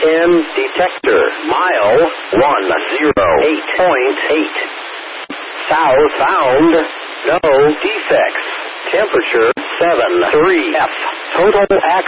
EM detector. Mile 108.8. South found. No defects. Temperature 73 F. Total